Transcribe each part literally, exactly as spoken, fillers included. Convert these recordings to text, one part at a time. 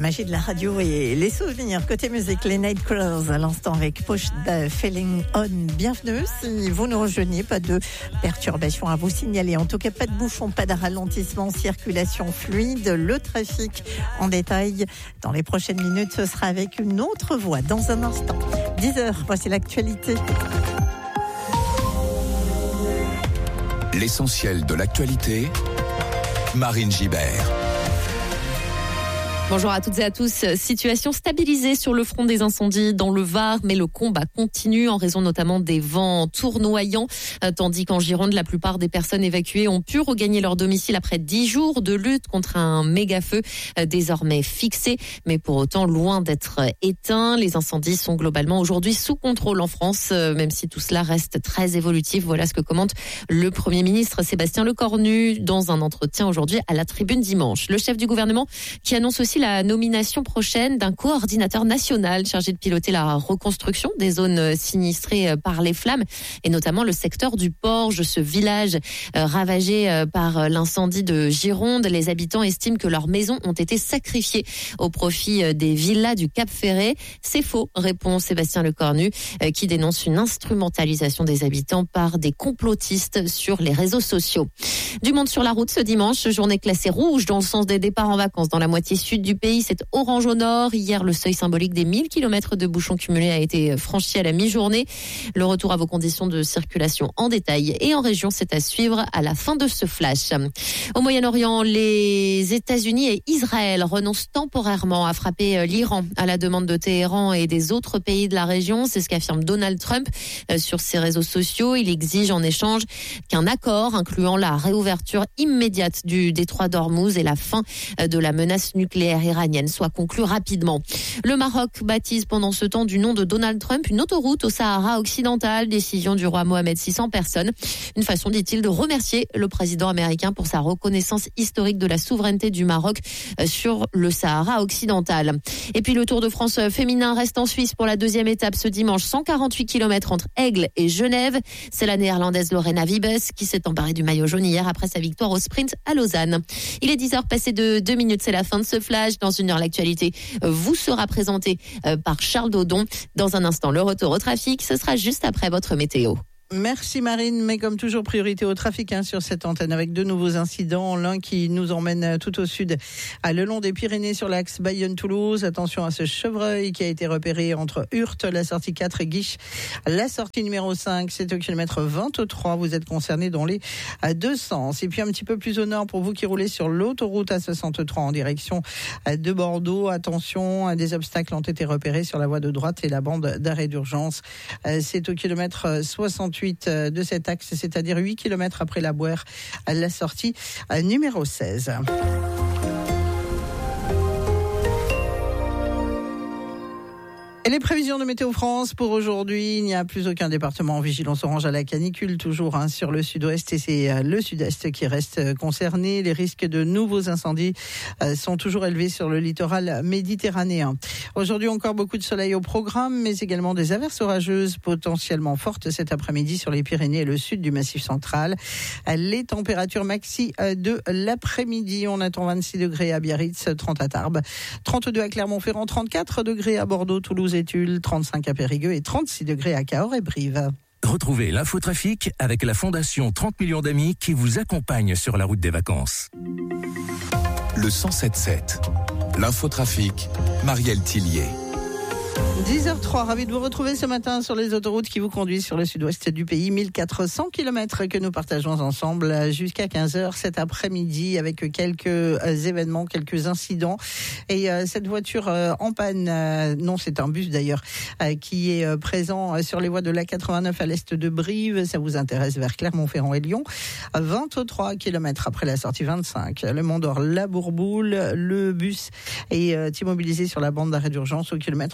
magie de la radio et les souvenirs. Côté musique, les Nightcrawlers à l'instant avec Push the Feeling On. Bienvenue. Si vous nous rejoignez, pas de perturbations à vous signaler. En tout cas, pas de bouchons, pas de ralentissement, circulation fluide. Le trafic en détail dans les prochaines minutes, ce sera avec une autre voix dans un instant. dix heures, voici l'actualité. L'essentiel de l'actualité, Marine Gibert. Bonjour à toutes et à tous. Situation stabilisée sur le front des incendies dans le Var, mais le combat continue en raison notamment des vents tournoyants, tandis qu'en Gironde, la plupart des personnes évacuées ont pu regagner leur domicile après dix jours de lutte contre un méga-feu désormais fixé, mais pour autant loin d'être éteint. Les incendies sont globalement aujourd'hui sous contrôle en France, même si tout cela reste très évolutif. Voilà ce que commente le Premier ministre Sébastien Lecornu dans un entretien aujourd'hui à la Tribune dimanche. Le chef du gouvernement qui annonce aussi la nomination prochaine d'un coordinateur national chargé de piloter la reconstruction des zones sinistrées par les flammes et notamment le secteur du Porge, ce village ravagé par l'incendie de Gironde. Les habitants estiment que leurs maisons ont été sacrifiées au profit des villas du Cap Ferret. C'est faux, répond Sébastien Lecornu, qui dénonce une instrumentalisation des habitants par des complotistes sur les réseaux sociaux. Du monde sur la route ce dimanche, journée classée rouge dans le sens des départs en vacances dans la moitié sud du pays, c'est orange au nord. Hier, le seuil symbolique des mille kilomètres de bouchons cumulés a été franchi à la mi-journée. Le retour à vos conditions de circulation en détail et en région, c'est à suivre à la fin de ce flash. Au Moyen-Orient, les États-Unis et Israël renoncent temporairement à frapper l'Iran à la demande de Téhéran et des autres pays de la région. C'est ce qu'affirme Donald Trump sur ses réseaux sociaux. Il exige en échange qu'un accord incluant la réouverture immédiate du détroit d'Ormuz et la fin de la menace nucléaire iranienne soit conclue rapidement. Le Maroc baptise pendant ce temps du nom de Donald Trump une autoroute au Sahara occidental, décision du roi Mohamed six en personne. Une façon, dit-il, de remercier le président américain pour sa reconnaissance historique de la souveraineté du Maroc sur le Sahara occidental. Et puis le Tour de France féminin reste en Suisse pour la deuxième étape ce dimanche, cent quarante-huit kilomètres entre Aigle et Genève. C'est la néerlandaise Lorena Wiebes qui s'est emparée du maillot jaune hier après sa victoire au sprint à Lausanne. Il est dix heures passées de deux minutes, c'est la fin de ce flash. Dans une heure, l'actualité vous sera présentée par Charles Dodon. Dans un instant, le retour au trafic, ce sera juste après votre météo. Merci Marine, mais comme toujours, priorité au trafic hein, sur cette antenne avec deux nouveaux incidents. L'un qui nous emmène tout au sud, à le long des Pyrénées sur l'axe Bayonne-Toulouse. Attention à ce chevreuil qui a été repéré entre Hurte, la sortie quatre et Guiche. La sortie numéro cinq, c'est au kilomètre vingt-trois. Vous êtes concernés dans les deux sens. Et puis un petit peu plus au nord, pour vous qui roulez sur l'autoroute A soixante-trois en direction de Bordeaux. Attention, des obstacles ont été repérés sur la voie de droite et la bande d'arrêt d'urgence. C'est au kilomètre soixante-huit de cet axe, c'est-à-dire huit kilomètres après la Bouère, à la sortie numéro seize. Et les prévisions de Météo France pour aujourd'hui, il n'y a plus aucun département en vigilance orange à la canicule, toujours hein, sur le sud-ouest, et c'est le sud-est qui reste concerné. Les risques de nouveaux incendies euh, sont toujours élevés sur le littoral méditerranéen. Aujourd'hui, encore beaucoup de soleil au programme, mais également des averses orageuses potentiellement fortes cet après-midi sur les Pyrénées et le sud du Massif central. Les températures maxi de l'après-midi, on attend vingt-six degrés à Biarritz, trente à Tarbes, trente-deux à Clermont-Ferrand, trente-quatre degrés à Bordeaux, Toulouse et Tulle, trente-cinq à Périgueux et trente-six degrés à Cahors et Brive. Retrouvez l'infotrafic avec la Fondation trente millions d'amis qui vous accompagne sur la route des vacances. Le cent sept sept. L'infotrafic, Marielle Tillier. dix heures zéro trois, ravi de vous retrouver ce matin sur les autoroutes qui vous conduisent sur le sud-ouest du pays. mille quatre cents kilomètres que nous partageons ensemble jusqu'à quinze heures cet après-midi avec quelques événements, quelques incidents. Et euh, cette voiture euh, en panne, euh, non c'est un bus d'ailleurs, euh, qui est euh, présent sur les voies de l'A quatre-vingt-neuf à l'est de Brive. Ça vous intéresse vers Clermont-Ferrand et Lyon. vingt-trois kilomètres après la sortie vingt-cinq, le Mont d'Or, la Bourboule, le bus est euh, immobilisé sur la bande d'arrêt d'urgence au kilomètre trois cents.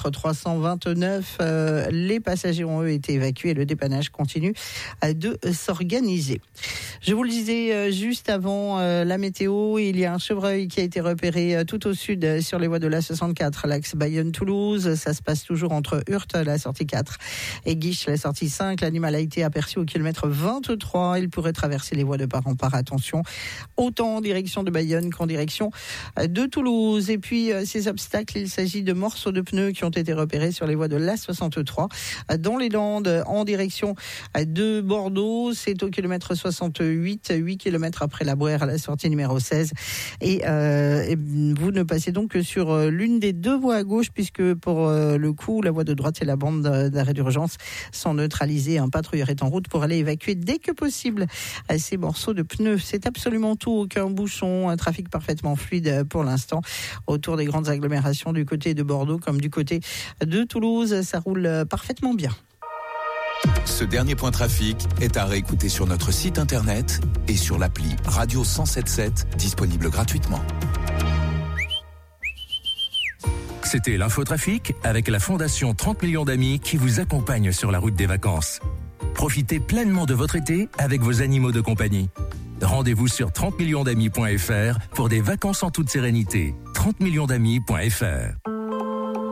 cent vingt-neuf. Euh, les passagers ont eux été évacués et le dépannage continue de s'organiser. Je vous le disais euh, juste avant euh, la météo, il y a un chevreuil qui a été repéré euh, tout au sud euh, sur les voies de l'A soixante-quatre, l'axe Bayonne-Toulouse. Ça se passe toujours entre Hurte, la sortie quatre, et Guiche, la sortie cinq. L'animal a été aperçu au kilomètre vingt-trois. Il pourrait traverser les voies de part en part. Attention, autant en direction de Bayonne qu'en direction de Toulouse. Et puis, euh, ces obstacles, il s'agit de morceaux de pneus qui ont été repérés sur les voies de l'A soixante-trois, dans les Landes, en direction de Bordeaux. C'est au kilomètre soixante-huit, huit kilomètres après la Bouère, à la sortie numéro seize. Et, euh, et vous ne passez donc que sur l'une des deux voies à gauche, puisque pour euh, le coup, la voie de droite et la bande d'arrêt d'urgence sont neutralisées. Un patrouilleur est en route pour aller évacuer dès que possible ces morceaux de pneus. C'est absolument tout, aucun bouchon, un trafic parfaitement fluide pour l'instant autour des grandes agglomérations du côté de Bordeaux comme du côté de Toulouse. Ça roule parfaitement bien. Ce dernier point trafic est à réécouter sur notre site internet et sur l'appli Radio cent soixante-dix-sept, disponible gratuitement. C'était l'infotrafic avec la Fondation trente millions d'amis qui vous accompagne sur la route des vacances. Profitez pleinement de votre été avec vos animaux de compagnie. Rendez-vous sur trente millions d'amis point f r pour des vacances en toute sérénité. trente millions d'amis point f r